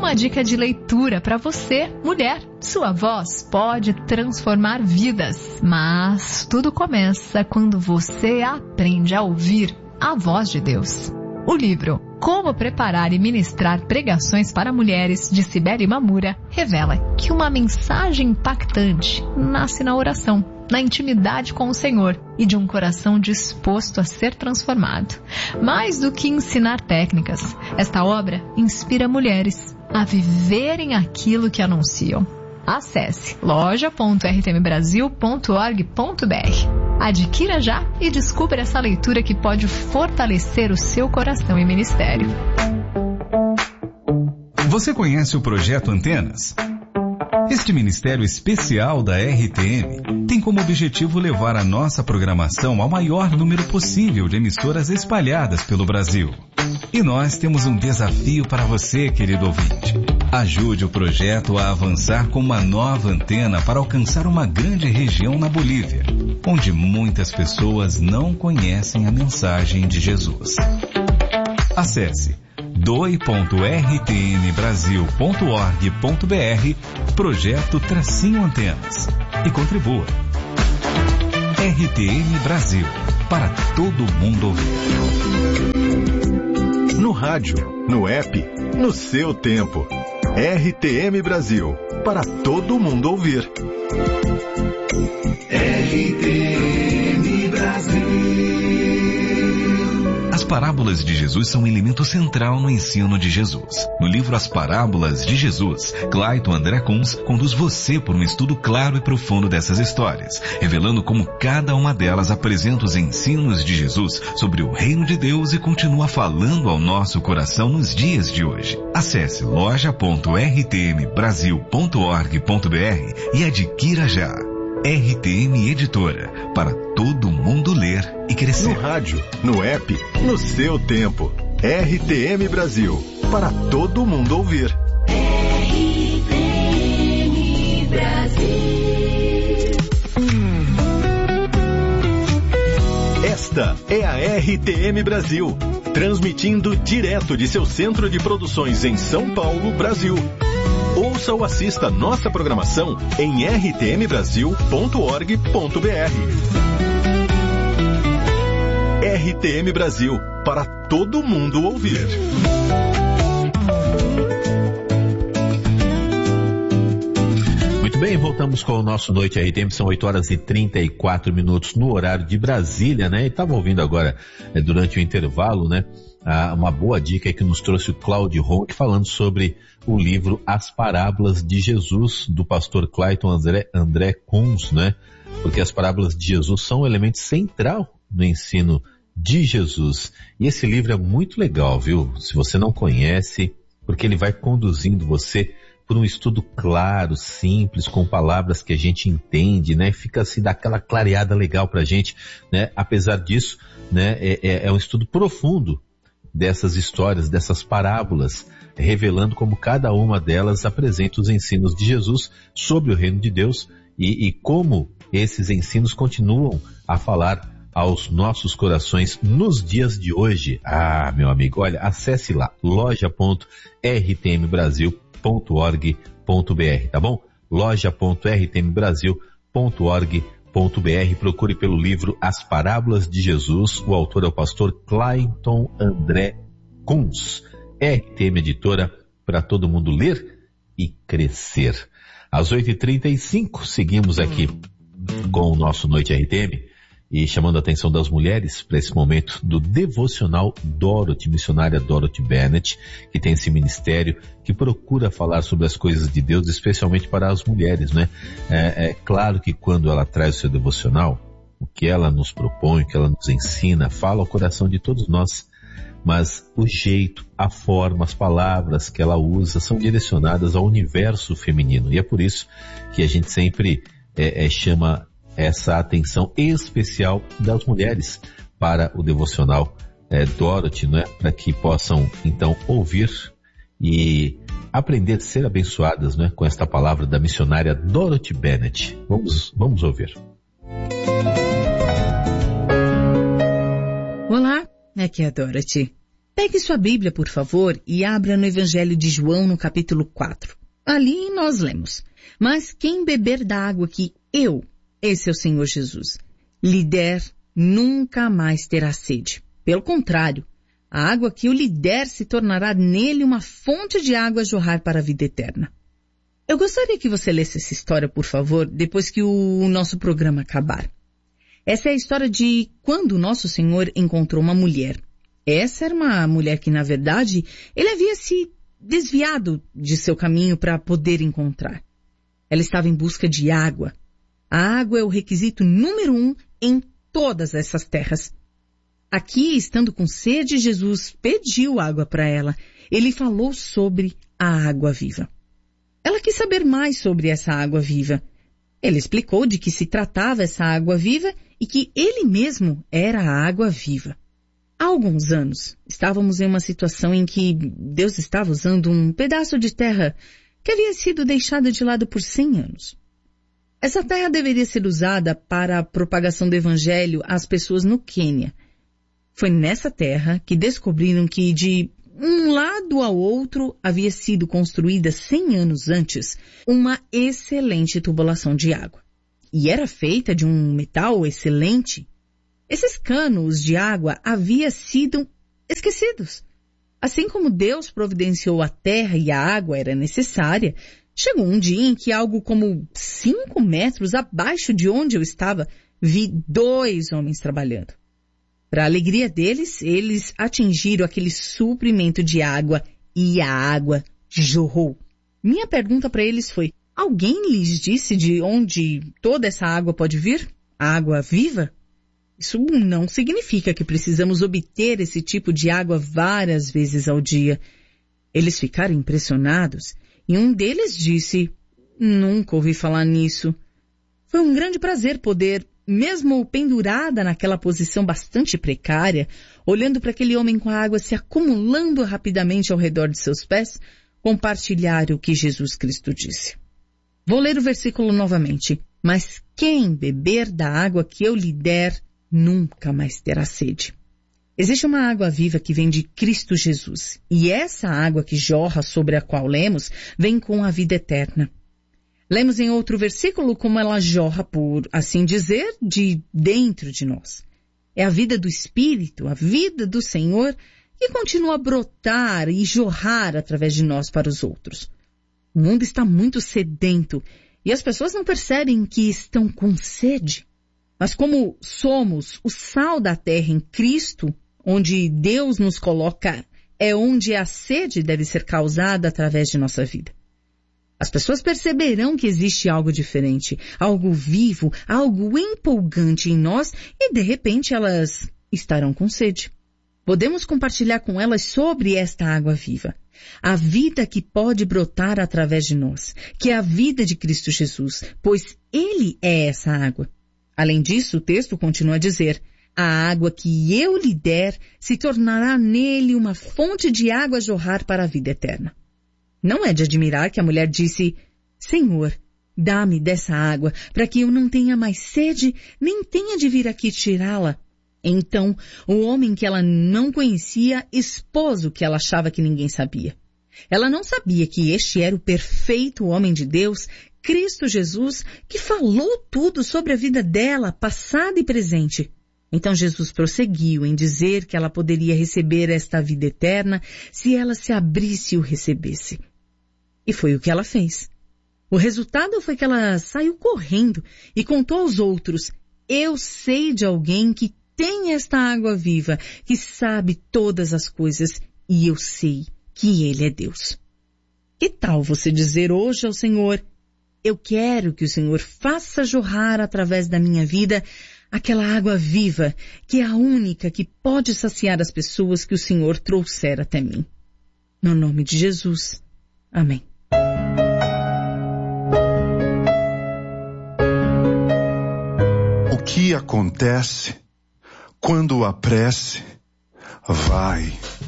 uma dica de leitura para você, mulher. Sua voz pode transformar vidas, mas tudo começa quando você aprende a ouvir a voz de Deus. O livro Como Preparar e Ministrar Pregações para Mulheres, de Cibele Mamura, revela que uma mensagem impactante nasce na oração, na intimidade com o Senhor e de um coração disposto a ser transformado. Mais do que ensinar técnicas, esta obra inspira mulheres a viverem aquilo que anunciam. Acesse loja.rtmbrasil.org.br. Adquira já e descubra essa leitura que pode fortalecer o seu coração e ministério. Você conhece o Projeto Antenas? Este ministério especial da RTM tem como objetivo levar a nossa programação ao maior número possível de emissoras espalhadas pelo Brasil. E nós temos um desafio para você, querido ouvinte. Ajude o projeto a avançar com uma nova antena para alcançar uma grande região na Bolívia, onde muitas pessoas não conhecem a mensagem de Jesus. Acesse doi.rtmbrasil.org.br Projeto-Antenas e contribua. RTM Brasil, para todo mundo ouvir. No rádio, no app, no seu tempo. RTM Brasil, para todo mundo ouvir. RTM Brasil. As parábolas de Jesus são um elemento central no ensino de Jesus. No livro As Parábolas de Jesus, Clayton André Kunz conduz você por um estudo claro e profundo dessas histórias, revelando como cada uma delas apresenta os ensinos de Jesus sobre o reino de Deus e continua falando ao nosso coração nos dias de hoje. Acesse loja.rtmbrasil.org.br e adquira já. RTM Editora, para todo mundo ler e crescer. No rádio, no app, no seu tempo. RTM Brasil, para todo mundo ouvir. RTM Brasil. Esta é a RTM Brasil, transmitindo direto de seu centro de produções em São Paulo, Brasil. Ouça ou assista nossa programação em rtmbrasil.org.br. RTM Brasil, para todo mundo ouvir. Muito bem, voltamos com o nosso Noite RTM, são 8h34 no horário de Brasília, né? E estava ouvindo agora, durante o intervalo, né? Uma boa dica que nos trouxe o Cláudio Ronck falando sobre o livro As Parábolas de Jesus, do pastor Clayton André Kunz, né? Porque as parábolas de Jesus são um elemento central no ensino de Jesus. E esse livro é muito legal, viu? Se você não conhece, porque ele vai conduzindo você por um estudo claro, simples, com palavras que a gente entende, né? Fica assim, dá aquela clareada legal pra gente, né? Apesar disso, né? É um estudo profundo dessas histórias, dessas parábolas, revelando como cada uma delas apresenta os ensinos de Jesus sobre o reino de Deus e como esses ensinos continuam a falar aos nossos corações nos dias de hoje. Ah, meu amigo, olha, acesse lá, loja.rtmbrasil.org.br, tá bom? loja.rtmbrasil.org.br. Procure pelo livro As Parábolas de Jesus. O autor é o pastor Clayton André Kunz. RTM Editora, para todo mundo ler e crescer. Às 8h35, seguimos aqui com o nosso Noite RTM e chamando a atenção das mulheres para esse momento do devocional Dorothy, missionária Dorothy Bennett, que tem esse ministério que procura falar sobre as coisas de Deus, especialmente para as mulheres, né? É claro que quando ela traz o seu devocional, o que ela nos propõe, o que ela nos ensina, fala ao coração de todos nós, mas o jeito, a forma, as palavras que ela usa são direcionadas ao universo feminino, e é por isso que a gente sempre chama essa atenção especial das mulheres para o devocional Dorothy, né? Para que possam então ouvir e aprender a ser abençoadas, né? Com esta palavra da missionária Dorothy Bennett. Vamos ouvir. Olá, aqui é a Dorothy. Pegue sua Bíblia, por favor, e abra no Evangelho de João, no capítulo 4. Ali nós lemos: mas quem beber da água que eu, esse é o Senhor Jesus, lhe der, nunca mais terá sede. Pelo contrário, a água que eu lhe der se tornará nele uma fonte de água a jorrar para a vida eterna. Eu gostaria que você lesse essa história, por favor, depois que o nosso programa acabar. Essa é a história de quando o nosso Senhor encontrou uma mulher. Essa era uma mulher que, na verdade, ele havia se desviado de seu caminho para poder encontrar. Ela estava em busca de água. A água é o requisito número 1 em todas essas terras. Aqui, estando com sede, Jesus pediu água para ela. Ele falou sobre a água viva. Ela quis saber mais sobre essa água viva. Ele explicou de que se tratava essa água viva e que ele mesmo era a água viva. Há alguns anos, estávamos em uma situação em que Deus estava usando um pedaço de terra que havia sido deixada de lado por 100 anos. Essa terra deveria ser usada para a propagação do Evangelho às pessoas no Quênia. Foi nessa terra que descobriram que de um lado ao outro havia sido construída 100 anos antes uma excelente tubulação de água. E era feita de um metal excelente. Esses canos de água haviam sido esquecidos. Assim como Deus providenciou a terra e a água era necessária, chegou um dia em que algo como 5 metros abaixo de onde eu estava, vi 2 homens trabalhando. Para a alegria deles, eles atingiram aquele suprimento de água e a água jorrou. Minha pergunta para eles foi: alguém lhes disse de onde toda essa água pode vir? A água viva? Isso não significa que precisamos obter esse tipo de água várias vezes ao dia. Eles ficaram impressionados e um deles disse: nunca ouvi falar nisso. Foi um grande prazer poder, mesmo pendurada naquela posição bastante precária, olhando para aquele homem com a água se acumulando rapidamente ao redor de seus pés, compartilhar o que Jesus Cristo disse. Vou ler o versículo novamente. Mas quem beber da água que eu lhe der, nunca mais terá sede. Existe uma água viva que vem de Cristo Jesus, e essa água que jorra sobre a qual lemos, vem com a vida eterna. Lemos em outro versículo como ela jorra, por assim dizer, de dentro de nós. É a vida do Espírito, a vida do Senhor, que continua a brotar e jorrar através de nós para os outros. O mundo está muito sedento e as pessoas não percebem que estão com sede. Mas como somos o sal da terra em Cristo, onde Deus nos coloca, é onde a sede deve ser causada através de nossa vida. As pessoas perceberão que existe algo diferente, algo vivo, algo empolgante em nós e de repente elas estarão com sede. Podemos compartilhar com elas sobre esta água viva. A vida que pode brotar através de nós, que é a vida de Cristo Jesus, pois Ele é essa água. Além disso, o texto continua a dizer: a água que eu lhe der se tornará nele uma fonte de água a jorrar para a vida eterna. Não é de admirar que a mulher disse: Senhor, dá-me dessa água, para que eu não tenha mais sede, nem tenha de vir aqui tirá-la. Então, o homem que ela não conhecia expôs o que ela achava que ninguém sabia. Ela não sabia que este era o perfeito homem de Deus, Cristo Jesus, que falou tudo sobre a vida dela, passada e presente. Então Jesus prosseguiu em dizer que ela poderia receber esta vida eterna se ela se abrisse e o recebesse. E foi o que ela fez. O resultado foi que ela saiu correndo e contou aos outros: eu sei de alguém que tem esta água viva, que sabe todas as coisas, e eu sei que Ele é Deus. Que tal você dizer hoje ao Senhor: eu quero que o Senhor faça jorrar através da minha vida aquela água viva, que é a única que pode saciar as pessoas que o Senhor trouxer até mim. No nome de Jesus. Amém. O que acontece quando a prece vai